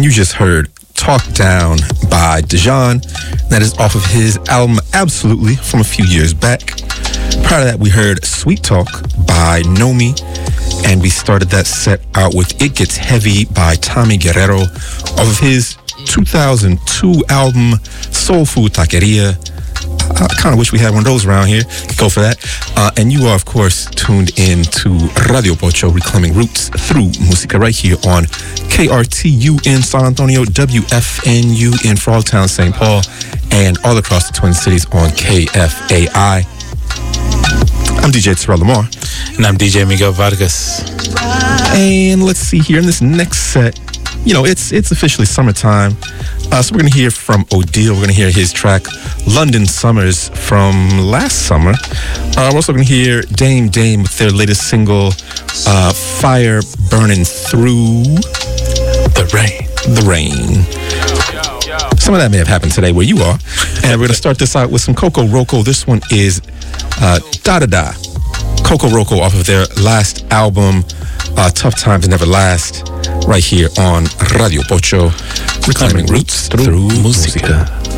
And you just heard Talk Down by Dejan. That is off of his album Absolutely from a few years back. Prior to that, we heard Sweet Talk by Nomi. And we started that set out with It Gets Heavy by Tommy Guerrero off of his 2002 album Soul Food Taqueria. I kind of wish we had one of those around here. Go for that. And you are, of course, tuned in to Radio Pocho, Reclaiming Roots through Musica, right here on KRTU in San Antonio, WFNU in Frogtown, St. Paul, and all across the Twin Cities on KFAI. I'm DJ Terrell Lamar. And I'm DJ Miguel Vargas. And let's see here in this next set, you know, it's officially summertime. So we're going to hear from Odile. We're going to hear his track, London Summers, from last summer. We're also going to hear Dame with their latest single, Fire Burning Through the Rain. Some of that may have happened today where you are. And we're going to start this out with some Coco Roco. This one is Da Da Da. Coco Roco off of their last album, Tough Times Never Last, right here on Radio Pocho, Reclaiming Roots through Musica.